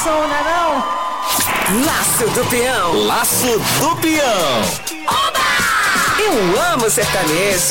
som, não é não? Laço do Peão. Laço do Peão. Oba! Eu amo sertanejo.